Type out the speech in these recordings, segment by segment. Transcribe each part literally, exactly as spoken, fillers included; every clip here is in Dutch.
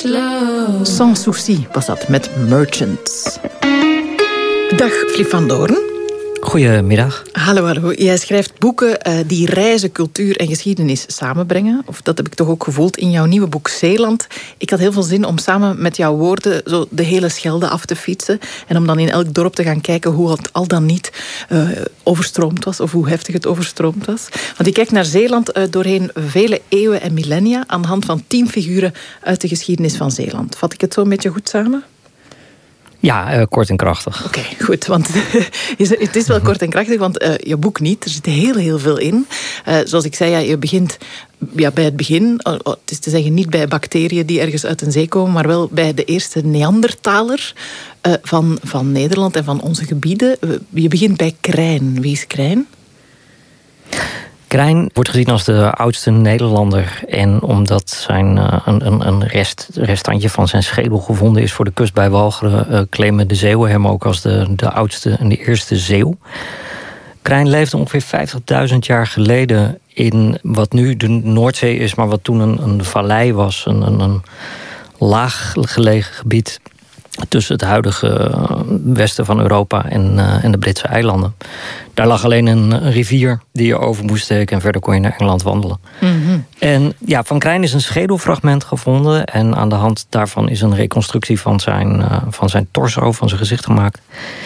love. Sans souci was dat met Merchants. Dag Flip van Doorn. Goedemiddag. Hallo, hallo. Jij schrijft boeken uh, die reizen, cultuur en geschiedenis samenbrengen. Of dat heb ik toch ook gevoeld in jouw nieuwe boek Zeeland. Ik had heel veel zin om samen met jouw woorden zo de hele Schelde af te fietsen. En om dan in elk dorp te gaan kijken hoe het al dan niet uh, overstroomd was. Of hoe heftig het overstroomd was. Want ik kijk naar Zeeland uh, doorheen vele eeuwen en millennia aan de hand van tien figuren uit de geschiedenis van Zeeland. Vat ik het zo een beetje goed samen? Ja, uh, kort en krachtig. Oké, okay, goed. Want het is wel kort en krachtig, want uh, je boek niet. Er zit heel, heel veel in. Uh, zoals ik zei, ja, je begint ja, bij het begin. Uh, het is te zeggen, niet bij bacteriën die ergens uit een zee komen, maar wel bij de eerste Neandertaler uh, van, van Nederland en van onze gebieden. Uh, je begint bij Krijn. Wie is Krijn? Krijn wordt gezien als de oudste Nederlander. En omdat zijn, uh, een, een, een rest, restantje van zijn schedel gevonden is voor de kust bij Walcheren, uh, claimen de Zeeuwen hem ook als de, de oudste en de eerste Zeeuw. Krijn leefde ongeveer vijftigduizend jaar geleden in wat nu de Noordzee is, maar wat toen een, een vallei was. Een, een, een laag gelegen gebied tussen het huidige westen van Europa en, uh, en de Britse eilanden. Daar lag alleen een rivier die je over moest steken en verder kon je naar Engeland wandelen. Mm-hmm. En ja, van Krijn is een schedelfragment gevonden en aan de hand daarvan is een reconstructie van zijn, uh, van zijn torso, van zijn gezicht gemaakt.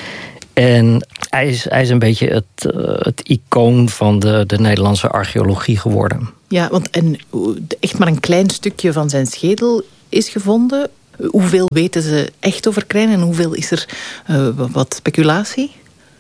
En hij is, hij is een beetje het, uh, het icoon van de, de Nederlandse archeologie geworden. Ja, want en echt maar een klein stukje van zijn schedel is gevonden. Hoeveel weten ze echt over Krijn en hoeveel is er uh, wat speculatie?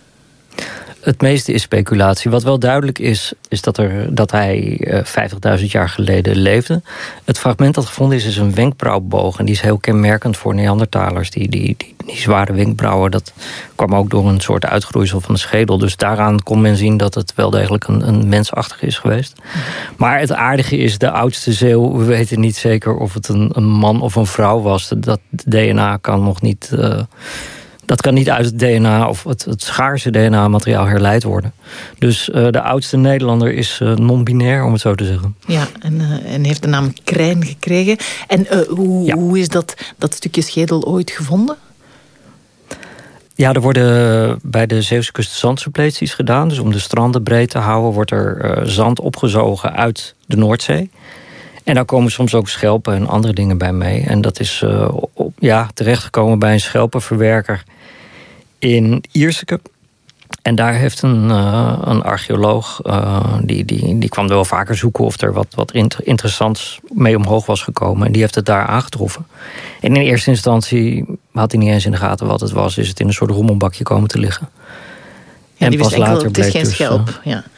Het meeste is speculatie. Wat wel duidelijk is, is dat, er, dat hij uh, vijftigduizend jaar geleden leefde. Het fragment dat gevonden is, is een wenkbrauwboog. En die is heel kenmerkend voor Neandertalers. Die, die, die, die zware wenkbrauwen, dat kwam ook door een soort uitgroeisel van de schedel. Dus daaraan kon men zien dat het wel degelijk een, een mensachtig is geweest. Mm. Maar het aardige is, de oudste Zeeuw, we weten niet zeker of het een, een man of een vrouw was. Dat D N A kan nog niet... Uh, Dat kan niet uit het D N A of het, het schaarse D N A-materiaal herleid worden. Dus uh, de oudste Nederlander is uh, non-binair, om het zo te zeggen. Ja, en, uh, en heeft de naam Krijn gekregen. En uh, hoe, ja. hoe is dat, dat stukje schedel ooit gevonden? Ja, er worden bij de Zeeuwse kust zandsuppleties gedaan. Dus om de stranden breed te houden wordt er uh, zand opgezogen uit de Noordzee. En daar komen soms ook schelpen en andere dingen bij mee. En dat is uh, op, ja, terechtgekomen bij een schelpenverwerker in Ierseke. En daar heeft een, uh, een archeoloog, uh, die, die, die kwam wel vaker zoeken of er wat, wat interessants mee omhoog was gekomen. En die heeft het daar aangetroffen. En in eerste instantie had hij niet eens in de gaten wat het was. Is het in een soort rommelbakje komen te liggen. Ja, en die pas wist enkel, later het is bleek geen dus, schelp. Uh, ja.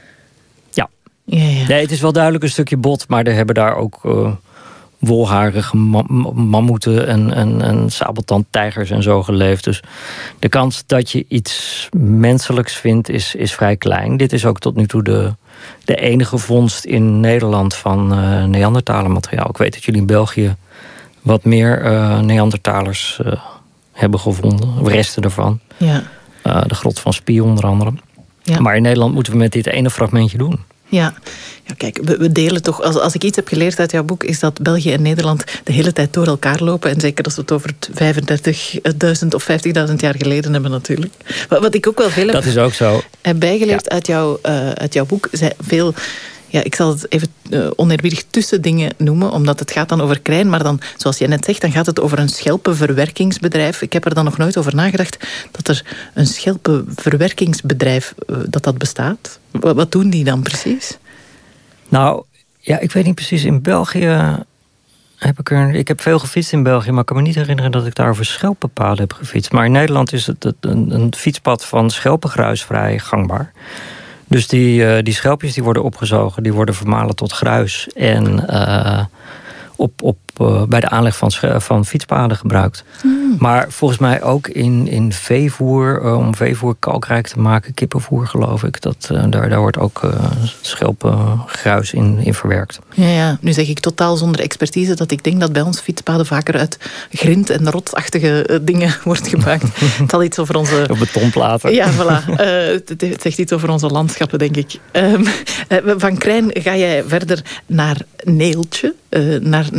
Ja. Ja, ja. Nee, het is wel duidelijk een stukje bot, maar er hebben daar ook uh, wolharige ma- mammoeten en, en, en sabeltandtijgers en zo geleefd. Dus de kans dat je iets menselijks vindt is, is vrij klein. Dit is ook tot nu toe de, de enige vondst in Nederland van uh, Neandertaler materiaal. Ik weet dat jullie in België wat meer uh, Neandertalers uh, hebben gevonden, resten ervan. Ja. Uh, de grot van Spie onder andere. Ja. Maar in Nederland moeten we met dit ene fragmentje doen. Ja. Ja, kijk, we, we delen toch... Als, als ik iets heb geleerd uit jouw boek, is dat België en Nederland de hele tijd door elkaar lopen. En zeker als we het over vijfendertigduizend of vijftigduizend jaar geleden hebben natuurlijk. Wat, wat ik ook wel veel heb, dat is ook zo. heb bijgeleerd ja. uit, jou, uh, uit jouw boek, zijn veel... Ja, ik zal het even uh, oneerbiedig tussendingen noemen, omdat het gaat dan over Krijn, maar dan, zoals je net zegt, dan gaat het over een schelpenverwerkingsbedrijf. Ik heb er dan nog nooit over nagedacht dat er een schelpenverwerkingsbedrijf, uh, dat dat bestaat. Wat, wat doen die dan precies? Nou, ja, ik weet niet precies. In België heb ik er... Ik heb veel gefietst in België, maar ik kan me niet herinneren dat ik daar over schelpenpaden heb gefietst. Maar in Nederland is het een, een fietspad van schelpengruis vrij gangbaar. Dus die, uh, die schelpjes die worden opgezogen, die worden vermalen tot gruis. En uh, op, op, uh, bij de aanleg van, van fietspaden gebruikt. Mm. Maar volgens mij ook in, in veevoer, uh, om veevoer kalkrijk te maken, kippenvoer geloof ik. Dat, uh, daar, daar wordt ook uh, schelpengruis in, in verwerkt. Ja, ja, nu zeg ik totaal zonder expertise dat ik denk dat bij ons fietspaden vaker uit grind en rotsachtige uh, dingen wordt gemaakt. Het zal iets over onze... Op betonplaten. Ja, voilà. Uh, het, het zegt iets over onze landschappen, denk ik. Um, uh, van Krijn ga jij verder naar Neeltje. Uh, naar Neeltje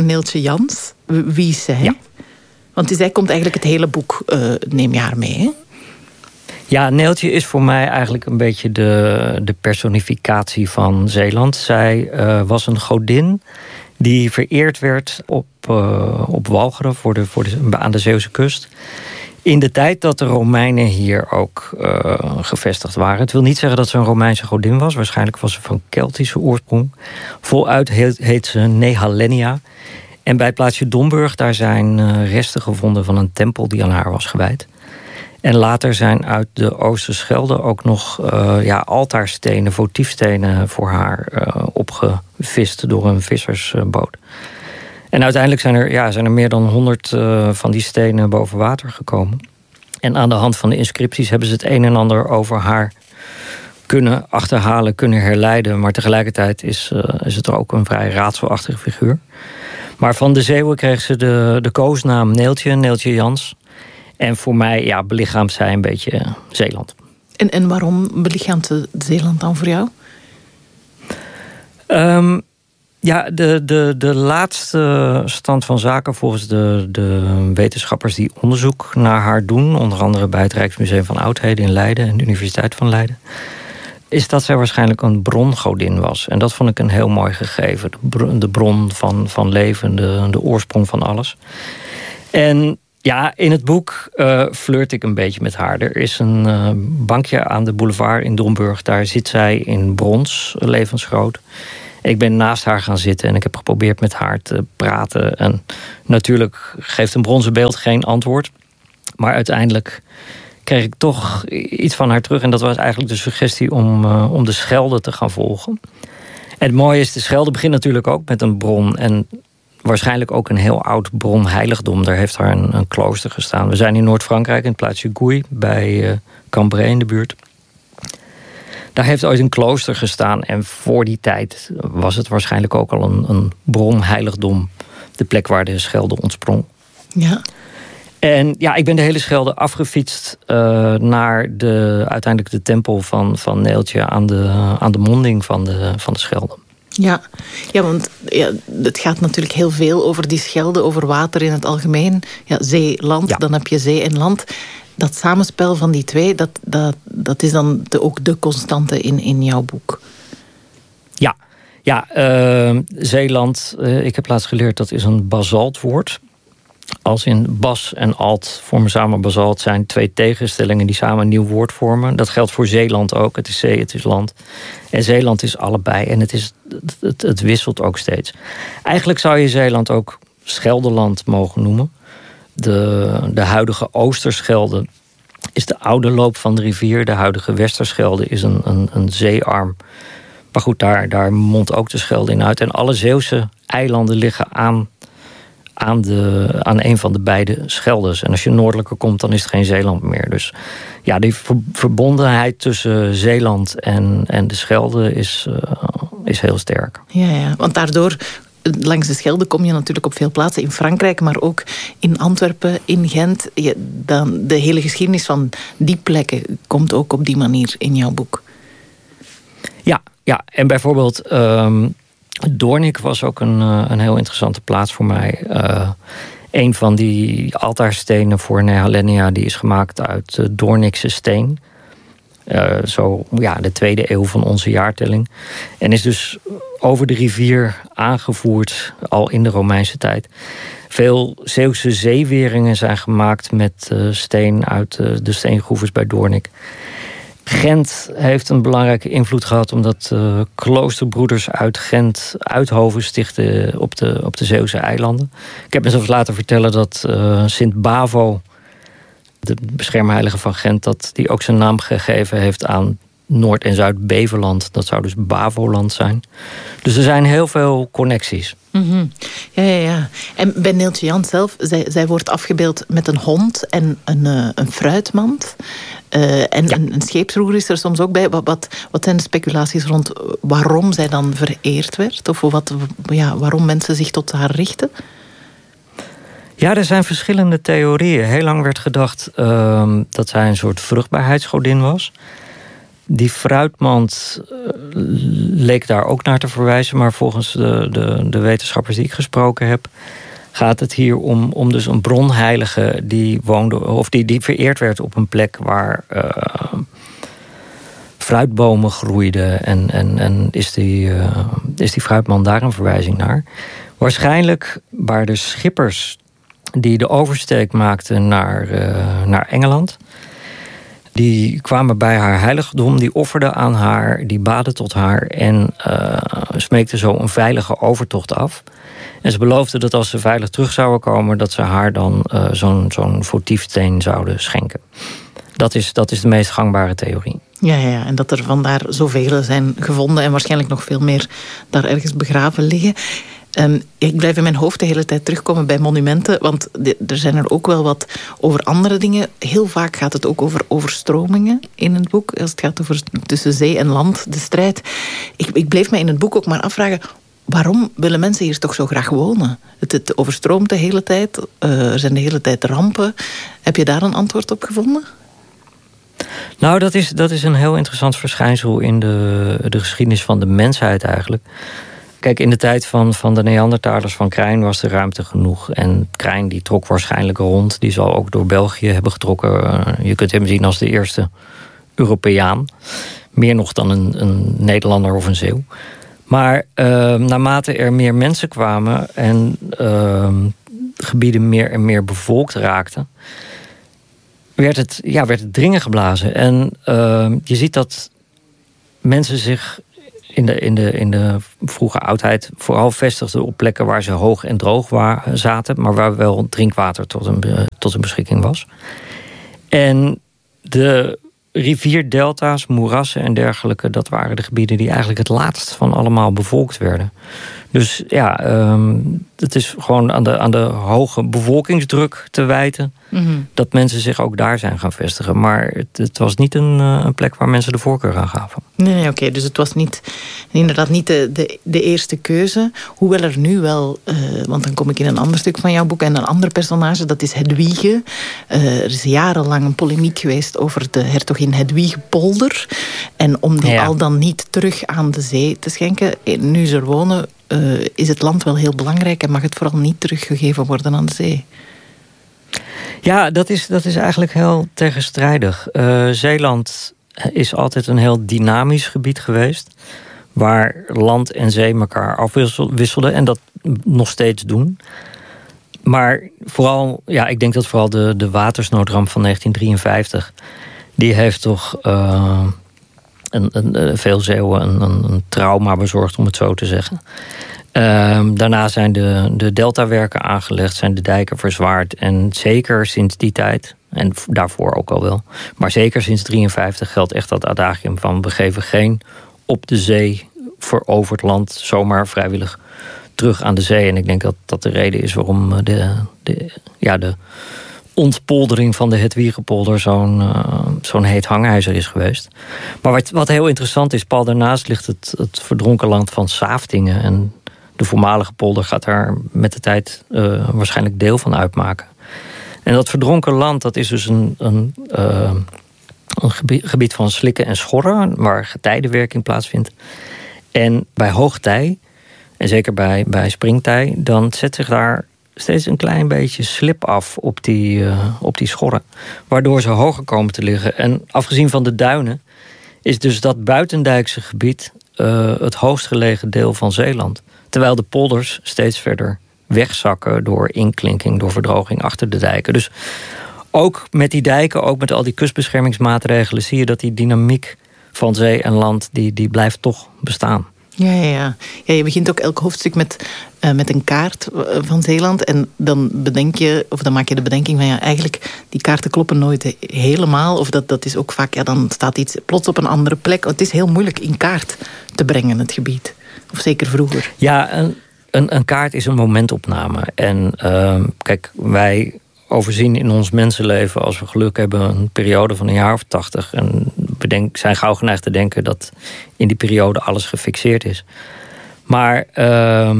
Jans. Wie is zij? Ja. Want zij komt eigenlijk het hele boek, uh, neem je haar mee, hè? Ja, Neeltje is voor mij eigenlijk een beetje de, de personificatie van Zeeland. Zij uh, was een godin die vereerd werd op, uh, op Walcheren voor de, voor de, aan de Zeeuwse kust. In de tijd dat de Romeinen hier ook uh, gevestigd waren. Het wil niet zeggen dat ze een Romeinse godin was. Waarschijnlijk was ze van Keltische oorsprong. Voluit heet, heet ze Nehalennia. En bij het plaatsje Domburg daar zijn uh, resten gevonden van een tempel die aan haar was gewijd. En later zijn uit de Oosterschelde ook nog uh, ja, altaarstenen, votiefstenen voor haar uh, opgevist door een vissersboot. En uiteindelijk zijn er, ja, zijn er meer dan honderd uh, van die stenen boven water gekomen. En aan de hand van de inscripties hebben ze het een en ander over haar kunnen achterhalen, kunnen herleiden. Maar tegelijkertijd is, uh, is het ook een vrij raadselachtige figuur. Maar van de Zeeuwen kreeg ze de, de koosnaam Neeltje, Neeltje Jans. En voor mij ja, belichaamt zij een beetje Zeeland. En, en waarom belichaamt ze Zeeland dan voor jou? Um, ja, de, de, de laatste stand van zaken volgens de, de wetenschappers die onderzoek naar haar doen, onder andere bij het Rijksmuseum van Oudheden in Leiden en de Universiteit van Leiden, is dat zij waarschijnlijk een brongodin was. En dat vond ik een heel mooi gegeven. De bron van, van leven, de, de oorsprong van alles. En ja, in het boek uh, flirt ik een beetje met haar. Er is een uh, bankje aan de boulevard in Domburg. Daar zit zij in brons, levensgroot. Ik ben naast haar gaan zitten en ik heb geprobeerd met haar te praten. En natuurlijk geeft een bronzen beeld geen antwoord. Maar uiteindelijk kreeg ik toch iets van haar terug. En dat was eigenlijk de suggestie om, uh, om de Schelde te gaan volgen. En het mooie is, de Schelde begint natuurlijk ook met een bron. En waarschijnlijk ook een heel oud bronheiligdom. Daar heeft haar een, een klooster gestaan. We zijn in Noord-Frankrijk, in het plaatsje Gouy, bij uh, Cambrai in de buurt. Daar heeft ooit een klooster gestaan. En voor die tijd was het waarschijnlijk ook al een, een bronheiligdom. De plek waar de Schelde ontsprong. Ja. En ja, ik ben de hele Schelde afgefietst uh, naar de, uiteindelijk de tempel van, van Neeltje aan de, aan de monding van de, van de Schelde. Ja, ja want ja, het gaat natuurlijk heel veel over die Schelde, over water in het algemeen. Ja, zee, land, ja. Dan heb je zee en land. Dat samenspel van die twee, dat, dat, dat is dan de, ook de constante in, in jouw boek. Ja, ja uh, Zeeland, uh, ik heb laatst geleerd, dat is een basaltwoord. Als in bas en alt vormen samen basalt, zijn twee tegenstellingen die samen een nieuw woord vormen. Dat geldt voor Zeeland ook. Het is zee, het is land. En Zeeland is allebei. En het, is, het, het wisselt ook steeds. Eigenlijk zou je Zeeland ook Scheldeland mogen noemen. De, de huidige Oosterschelde is de oude loop van de rivier. De huidige Westerschelde is een, een, een zeearm. Maar goed, daar, daar mondt ook de Schelde in uit. En alle Zeeuwse eilanden liggen aan Aan, de, aan een van de beide Scheldes. En als je noordelijker komt, dan is het geen Zeeland meer. Dus ja, die ver, verbondenheid tussen Zeeland en, en de Schelde is, uh, is heel sterk. Ja, ja, want daardoor, langs de Schelde kom je natuurlijk op veel plaatsen in Frankrijk, maar ook in Antwerpen, in Gent. Je, dan, de hele geschiedenis van die plekken komt ook op die manier in jouw boek. Ja, ja. En bijvoorbeeld Um, Doornik was ook een, een heel interessante plaats voor mij. Uh, een van die altaarstenen voor Nehalennia die is gemaakt uit uh, Doornikse steen. Uh, zo ja, de tweede eeuw van onze jaartelling. En is dus over de rivier aangevoerd al in de Romeinse tijd. Veel Zeeuwse zeeweringen zijn gemaakt met uh, steen uit uh, de steengroeves bij Doornik. Gent heeft een belangrijke invloed gehad omdat uh, kloosterbroeders uit Gent Uithoven stichten op de, op de Zeeuwse eilanden. Ik heb me zelfs laten vertellen dat uh, Sint Bavo, de beschermheilige van Gent, dat die ook zijn naam gegeven heeft aan Noord- en Zuid-Beverland. Dat zou dus Bavoland zijn. Dus er zijn heel veel connecties. Mm-hmm. Ja, ja, ja. En bij Neeltje Jans zelf, zij, zij wordt afgebeeld met een hond en een, uh, een fruitmand. Uh, en ja. een, een scheepsroer is er soms ook bij. Wat, wat, wat zijn de speculaties rond waarom zij dan vereerd werd? Of wat, ja, waarom mensen zich tot haar richten? Ja, er zijn verschillende theorieën. Heel lang werd gedacht uh, dat zij een soort vruchtbaarheidsgodin was. Die fruitmand uh, leek daar ook naar te verwijzen. Maar volgens de, de, de wetenschappers die ik gesproken heb, gaat het hier om, om dus een bronheilige die woonde, of die, die vereerd werd op een plek waar uh, fruitbomen groeiden. En, en, en is, die, uh, is die fruitman daar een verwijzing naar? Waarschijnlijk waren de schippers die de oversteek maakten naar, uh, naar Engeland. Die kwamen bij haar heiligdom, die offerden aan haar, die baden tot haar en uh, smeekten zo een veilige overtocht af. En ze beloofden dat als ze veilig terug zouden komen, dat ze haar dan uh, zo'n, zo'n votiefsteen zouden schenken. Dat is, dat is de meest gangbare theorie. Ja, ja, ja, en dat er vandaar zoveel zijn gevonden en waarschijnlijk nog veel meer daar ergens begraven liggen. Um, ik blijf in mijn hoofd de hele tijd terugkomen bij monumenten, want de, er zijn er ook wel wat over andere dingen. Heel vaak gaat het ook over overstromingen in het boek, als het gaat over tussen zee en land, de strijd. Ik, ik bleef me in het boek ook maar afvragen, waarom willen mensen hier toch zo graag wonen? Het, het overstroomt de hele tijd, uh, er zijn de hele tijd rampen. Heb je daar een antwoord op gevonden? Nou, dat is, dat is een heel interessant verschijnsel in de, de geschiedenis van de mensheid eigenlijk. Kijk, in de tijd van, van de Neandertalers van Krijn was er ruimte genoeg. En Krijn die trok waarschijnlijk rond. Die zal ook door België hebben getrokken. Je kunt hem zien als de eerste Europeaan. Meer nog dan een, een Nederlander of een Zeeuw. Maar uh, naarmate er meer mensen kwamen en uh, gebieden meer en meer bevolkt raakten, werd het, ja, werd het dringen geblazen. En uh, je ziet dat mensen zich in de, in, de, in de vroege oudheid vooral vestigden op plekken waar ze hoog en droog waren, zaten, maar waar wel drinkwater tot een, tot een beschikking was. En de rivierdelta's, moerassen en dergelijke, dat waren de gebieden die eigenlijk het laatst van allemaal bevolkt werden. Dus ja, um, het is gewoon aan de, aan de hoge bevolkingsdruk te wijten mm-hmm. dat mensen zich ook daar zijn gaan vestigen. Maar het, het was niet een, een plek waar mensen de voorkeur aan gaven. Nee, nee oké. Okay. Dus het was niet, inderdaad niet de, de, de eerste keuze. Hoewel er nu wel, uh, want dan kom ik in een ander stuk van jouw boek en een ander personage, dat is Hedwige. Uh, er is jarenlang een polemiek geweest over de hertogin Hedwigepolder. En om die ja. al dan niet terug aan de zee te schenken, nu ze er wonen, Uh, is het land wel heel belangrijk en mag het vooral niet teruggegeven worden aan de zee? Ja, dat is, dat is eigenlijk heel tegenstrijdig. Uh, Zeeland is altijd een heel dynamisch gebied geweest, waar land en zee elkaar afwisselden en dat nog steeds doen. Maar vooral, ja, ik denk dat vooral de, de watersnoodramp van negentien drieënvijftig, die heeft toch Uh, Een, een, veel Zeeuwen een, een, een trauma bezorgd, om het zo te zeggen. Uh, daarna zijn de, de deltawerken aangelegd, zijn de dijken verzwaard. En zeker sinds die tijd, en daarvoor ook al wel, maar zeker sinds drieënvijftig geldt echt dat adagium van we geven geen op de zee veroverd land zomaar vrijwillig terug aan de zee. En ik denk dat dat de reden is waarom de, de, ja, de ontpoldering van de Hedwigepolder zo'n, uh, zo'n heet hangijzer is geweest. Maar wat, wat heel interessant is, pal daarnaast ligt het, het verdronken land van Saaftingen. En de voormalige polder gaat daar met de tijd uh, waarschijnlijk deel van uitmaken. En dat verdronken land, dat is dus een, een, uh, een gebied, gebied van slikken en schorren, waar getijdenwerking plaatsvindt. En bij hoogtij, en zeker bij, bij springtij, dan zet zich daar steeds een klein beetje slip af op die, uh, op die schorren, waardoor ze hoger komen te liggen. En afgezien van de duinen is dus dat buitendijkse gebied uh, het hoogst gelegen deel van Zeeland. Terwijl de polders steeds verder wegzakken door inklinking, door verdroging achter de dijken. Dus ook met die dijken, ook met al die kustbeschermingsmaatregelen, zie je dat die dynamiek van zee en land, die, die blijft toch bestaan. Ja, ja, ja. ja, je begint ook elk hoofdstuk met, uh, met een kaart van Zeeland. En dan bedenk je, of dan maak je de bedenking van ja, eigenlijk die kaarten kloppen nooit helemaal. Of dat, dat is ook vaak, ja, dan staat iets plots op een andere plek. Het is heel moeilijk in kaart te brengen, het gebied. Of zeker vroeger. Ja, een, een, een kaart is een momentopname. En uh, kijk, wij overzien in ons mensenleven, als we geluk hebben, een periode van een jaar of tachtig. En we denk, zijn gauw geneigd te denken dat in die periode alles gefixeerd is. Maar uh,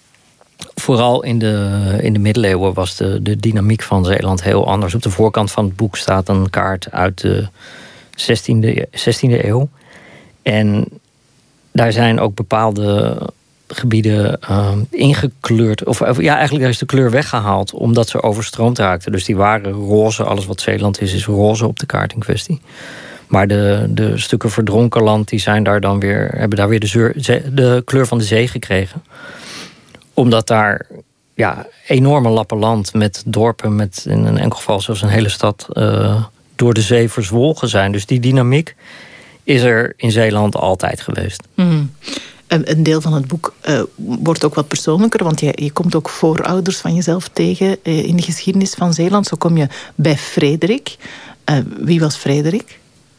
vooral in de, in de middeleeuwen was de, de dynamiek van Zeeland heel anders. Op de voorkant van het boek staat een kaart uit de zestiende eeuw. En daar zijn ook bepaalde gebieden uh, ingekleurd. Of ja, eigenlijk is de kleur weggehaald omdat ze overstroomd raakten. Dus die waren roze. Alles wat Zeeland is, is roze op de kaart in kwestie. Maar de, de stukken verdronken land, die zijn daar dan weer, hebben daar weer de, zeur, de kleur van de zee gekregen. Omdat daar ja, enorme lappen land met dorpen, met in een enkel geval zelfs een hele stad, uh, door de zee verzwolgen zijn. Dus die dynamiek is er in Zeeland altijd geweest. Mm. Een deel van het boek uh, wordt ook wat persoonlijker, want je, je komt ook voorouders van jezelf tegen uh, in de geschiedenis van Zeeland. Zo kom je bij Frederik. Uh, wie was Frederik?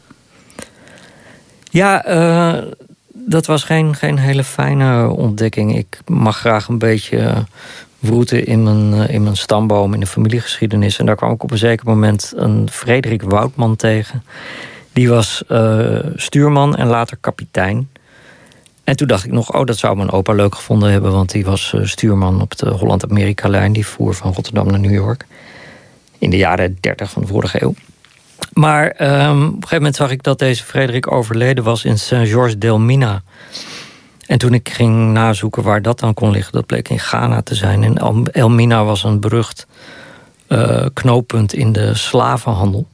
Ja, uh, dat was geen, geen hele fijne ontdekking. Ik mag graag een beetje wroeten in mijn, uh, in mijn stamboom, in de familiegeschiedenis. En daar kwam ik op een zeker moment een Frederik Woutman tegen. Die was uh, stuurman en later kapitein. En toen dacht ik nog, oh, dat zou mijn opa leuk gevonden hebben, want die was uh, stuurman op de Holland-Amerika-lijn. Die voer van Rotterdam naar New York. In de jaren dertig van de vorige eeuw. Maar um, op een gegeven moment zag ik dat deze Frederik overleden was in Saint-Georges-d'Elmina. En toen ik ging nazoeken waar dat dan kon liggen, dat bleek in Ghana te zijn. En Elmina was een berucht uh, knooppunt in de slavenhandel.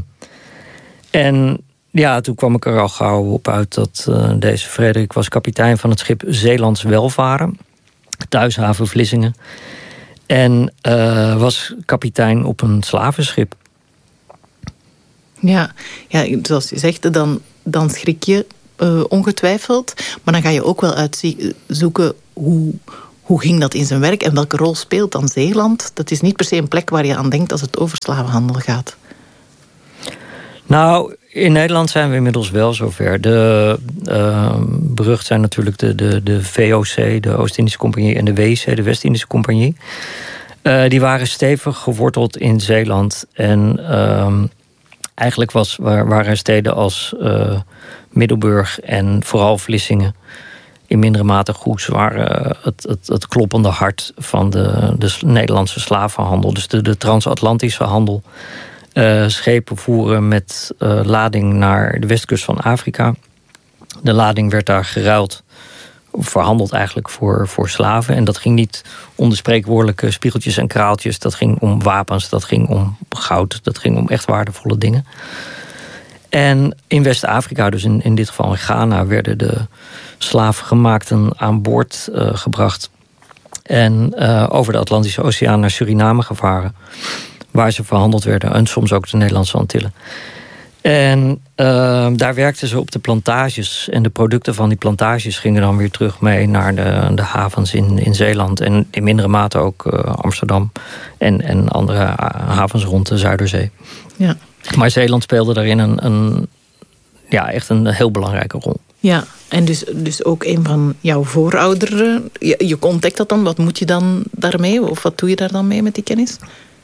En ja, toen kwam ik er al gauw op uit dat uh, deze Frederik was kapitein van het schip Zeelands Welvaren, thuishaven Vlissingen. En uh, was kapitein op een slavenschip. Ja, ja, zoals je zegt, dan, dan schrik je uh, ongetwijfeld. Maar dan ga je ook wel uitzoeken hoe, hoe ging dat in zijn werk en welke rol speelt dan Zeeland. Dat is niet per se een plek waar je aan denkt als het over slavenhandel gaat. Nou, in Nederland zijn we inmiddels wel zover. De uh, berucht zijn natuurlijk de, de, de V O C, de Oost-Indische Compagnie, en de W I C, de West-Indische Compagnie. Uh, die waren stevig geworteld in Zeeland. En uh, eigenlijk was, waar, waren steden als uh, Middelburg en vooral Vlissingen in mindere mate Goes waren het, het, het kloppende hart van de, de Nederlandse slavenhandel. Dus de, de transatlantische handel. Uh, schepen voeren met uh, lading naar de westkust van Afrika. De lading werd daar geruild, verhandeld eigenlijk voor, voor slaven. En dat ging niet om de spreekwoordelijke spiegeltjes en kraaltjes. Dat ging om wapens, dat ging om goud, dat ging om echt waardevolle dingen. En in West-Afrika, dus in, in dit geval in Ghana, werden de slavengemaakten aan boord uh, gebracht. En uh, over de Atlantische Oceaan naar Suriname gevaren, waar ze verhandeld werden. En soms ook de Nederlandse Antillen. En uh, daar werkten ze op de plantages. En de producten van die plantages gingen dan weer terug mee naar de, de havens in, in Zeeland. En in mindere mate ook uh, Amsterdam. En, en andere havens rond de Zuiderzee. Ja. Maar Zeeland speelde daarin een, een, ja, echt een heel belangrijke rol. Ja, en dus, dus ook een van jouw voorouderen. Je, je ontdekt dat dan. Wat moet je dan daarmee? Of wat doe je daar dan mee met die kennis?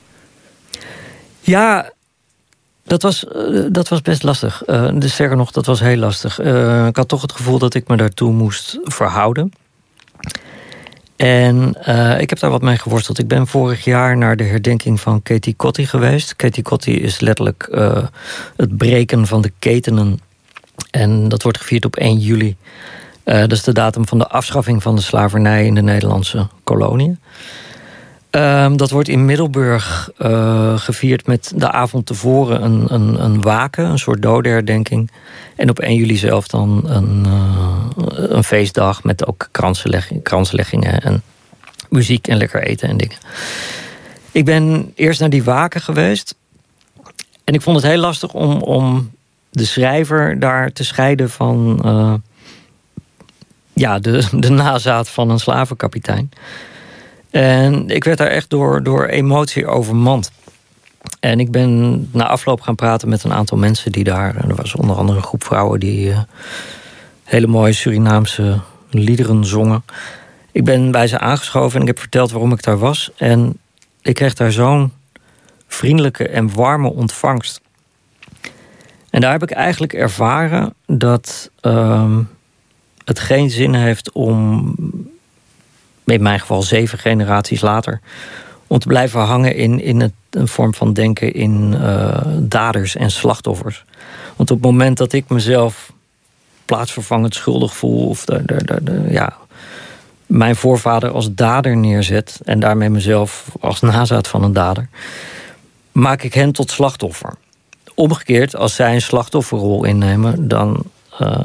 Ja, dat was, uh, dat was best lastig. Uh, dus sterker nog, dat was heel lastig. Uh, ik had toch het gevoel dat ik me daartoe moest verhouden. En uh, ik heb daar wat mee geworsteld. Ik ben vorig jaar naar de herdenking van Keti Kotti geweest. Keti Kotti is letterlijk uh, het breken van de ketenen. En dat wordt gevierd op één juli. Uh, dat is de datum van de afschaffing van de slavernij in de Nederlandse koloniën. Uh, dat wordt in Middelburg uh, gevierd met de avond tevoren een, een, een waken, een soort dodenherdenking. En op één juli zelf dan een, uh, een feestdag met ook kranslegging, kransleggingen en muziek en lekker eten en dingen. Ik ben eerst naar die waken geweest. En ik vond het heel lastig om, om de schrijver daar te scheiden van uh, ja, de, de nazaat van een slavenkapitein. En ik werd daar echt door, door emotie overmand. En ik ben na afloop gaan praten met een aantal mensen die daar... Er was onder andere een groep vrouwen die uh, hele mooie Surinaamse liederen zongen. Ik ben bij ze aangeschoven en ik heb verteld waarom ik daar was. En ik kreeg daar zo'n vriendelijke en warme ontvangst. En daar heb ik eigenlijk ervaren dat uh, het geen zin heeft om... in mijn geval zeven generaties later... om te blijven hangen in, in het, een vorm van denken in uh, daders en slachtoffers. Want op het moment dat ik mezelf plaatsvervangend schuldig voel... of de, de, de, de, ja, mijn voorvader als dader neerzet en daarmee mezelf als nazaat van een dader, maak ik hen tot slachtoffer. Omgekeerd, als zij een slachtofferrol innemen, dan uh,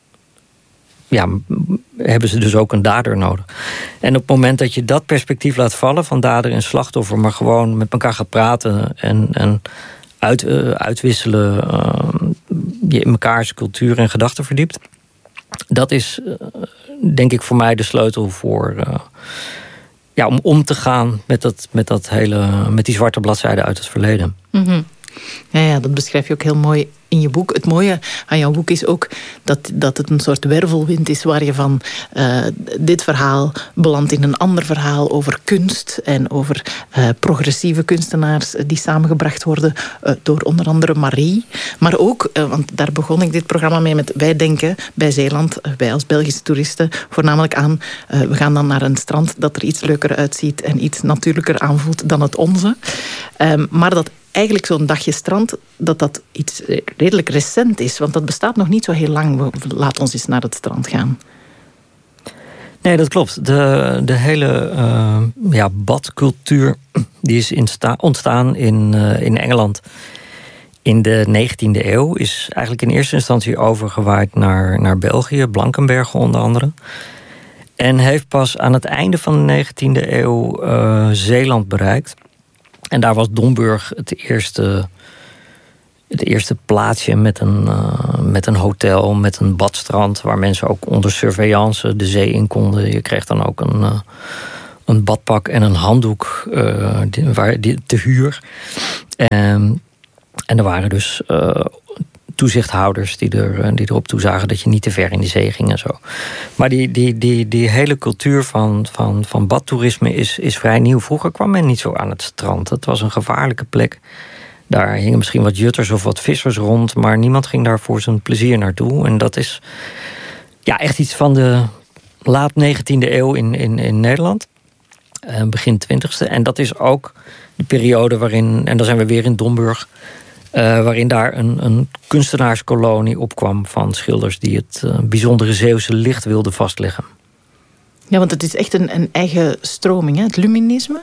ja, hebben ze dus ook een dader nodig. En op het moment dat je dat perspectief laat vallen van dader en slachtoffer, maar gewoon met elkaar gaat praten en, en uit, uh, uitwisselen, uh, je in mekaars cultuur en gedachten verdiept, dat is uh, denk ik voor mij de sleutel voor uh, ja, om om te gaan met, dat, met, dat hele, met die zwarte bladzijden uit het verleden. Mm-hmm. Ja, ja, dat beschrijf je ook heel mooi in je boek. Het mooie aan jouw boek is ook dat, dat het een soort wervelwind is waar je van uh, dit verhaal belandt in een ander verhaal over kunst en over uh, progressieve kunstenaars die samengebracht worden uh, door onder andere Marie. Maar ook, uh, want daar begon ik dit programma mee met, wij denken bij Zeeland, wij als Belgische toeristen, voornamelijk aan, uh, we gaan dan naar een strand dat er iets leuker uitziet en iets natuurlijker aanvoelt dan het onze. Um, maar dat eigenlijk zo'n dagje strand, dat dat iets redelijk recent is. Want dat bestaat nog niet zo heel lang. Laat ons eens naar het strand gaan. Nee, dat klopt. De, de hele uh, ja, badcultuur die is insta- ontstaan in, uh, in Engeland in de negentiende eeuw. Is eigenlijk in eerste instantie overgewaaid naar, naar België, Blankenberge onder andere. En heeft pas aan het einde van de negentiende eeuw uh, Zeeland bereikt. En daar was Domburg het eerste, het eerste plaatsje met een, uh, met een hotel, met een badstrand, waar mensen ook onder surveillance de zee in konden. Je kreeg dan ook een, uh, een badpak en een handdoek uh, die, waar, die, te huur. Um, en er waren dus uh, toezichthouders die, er, die erop toezagen dat je niet te ver in de zee ging en zo. Maar die, die, die, die hele cultuur van, van, van badtoerisme is, is vrij nieuw. Vroeger kwam men niet zo aan het strand. Het was een gevaarlijke plek. Daar hingen misschien wat jutters of wat vissers rond, maar niemand ging daar voor zijn plezier naartoe. En dat is ja, echt iets van de laat negentiende eeuw in, in, in Nederland. Uh, begin twintigste. En dat is ook de periode waarin, en dan zijn we weer in Domburg, Uh, waarin daar een, een kunstenaarskolonie opkwam van schilders die het uh, bijzondere Zeeuwse licht wilden vastleggen. Ja, want het is echt een, een eigen stroming, hè? Het luminisme?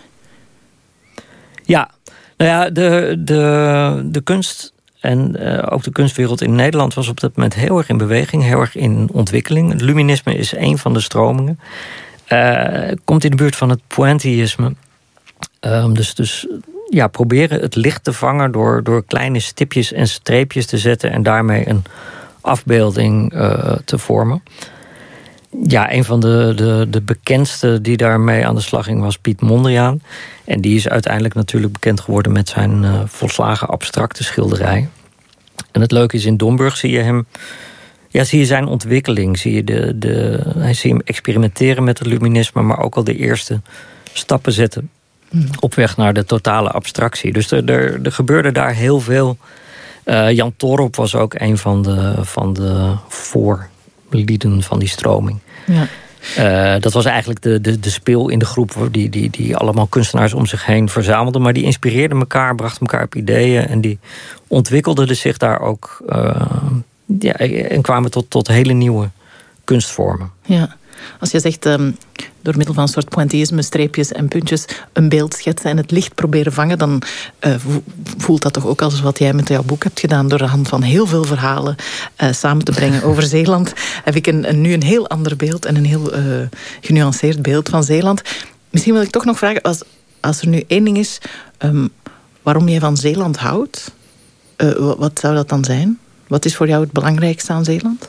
Ja, nou ja, de, de, de kunst en uh, ook de kunstwereld in Nederland was op dat moment heel erg in beweging, heel erg in ontwikkeling. Het luminisme is een van de stromingen. Uh, komt in de buurt van het pointillisme. Uh, dus... dus Ja, proberen het licht te vangen door, door kleine stipjes en streepjes te zetten en daarmee een afbeelding uh, te vormen. Ja, een van de, de, de bekendste die daarmee aan de slag ging was Piet Mondriaan. En die is uiteindelijk natuurlijk bekend geworden met zijn uh, volslagen abstracte schilderij. En het leuke is, in Domburg zie je hem, ja, zie je zijn ontwikkeling. Zie je, de, de, hij zie hem experimenteren met het luminisme, maar ook al de eerste stappen zetten op weg naar de totale abstractie. Dus er, er, er gebeurde daar heel veel. Uh, Jan Toorop was ook een van de, van de voorlieden van die stroming. Ja. Uh, dat was eigenlijk de, de, de speel in de groep die, die, die allemaal kunstenaars om zich heen verzamelden. Maar die inspireerden elkaar, brachten elkaar op ideeën en die ontwikkelden zich daar ook uh, ja, en kwamen tot, tot hele nieuwe kunstvormen. Ja. Als je zegt, um, door middel van een soort pointillisme, streepjes en puntjes, een beeld schetsen en het licht proberen vangen, dan uh, voelt dat toch ook als wat jij met jouw boek hebt gedaan, door de hand van heel veel verhalen uh, samen te brengen over Zeeland. Heb ik een, een, nu een heel ander beeld en een heel uh, genuanceerd beeld van Zeeland. Misschien wil ik toch nog vragen, als, als er nu één ding is, um, waarom jij van Zeeland houdt, uh, wat zou dat dan zijn? Wat is voor jou het belangrijkste aan Zeeland?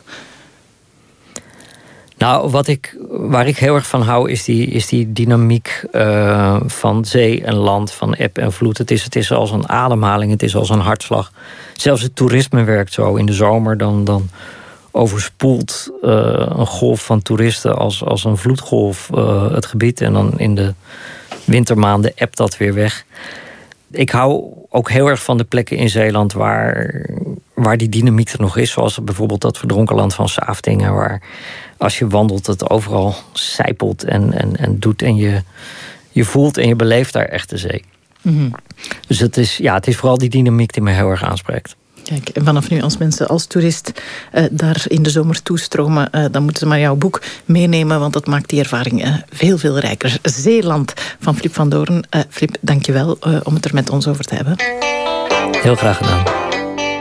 Nou, wat ik, waar ik heel erg van hou, is die, is die dynamiek uh, van zee en land, van eb en vloed. Het is, het is als een ademhaling, het is als een hartslag. Zelfs het toerisme werkt zo. In de zomer dan, dan overspoelt uh, een golf van toeristen als, als een vloedgolf uh, het gebied. En dan in de wintermaanden ebt dat weer weg. Ik hou ook heel erg van de plekken in Zeeland waar, waar die dynamiek er nog is. Zoals bijvoorbeeld dat verdronken land van Saaftingen, waar als je wandelt het overal sijpelt en, en, en doet. En je, je voelt en je beleeft daar echt de zee. Mm-hmm. Dus het is, ja, het is vooral die dynamiek die me heel erg aanspreekt. Kijk, en vanaf nu als mensen als toerist uh, daar in de zomer toestromen, uh, dan moeten ze maar jouw boek meenemen, want dat maakt die ervaring uh, veel, veel rijker. Zeeland van Flip van Doorn. Uh, Flip, dank je wel uh, om het er met ons over te hebben. Heel graag gedaan.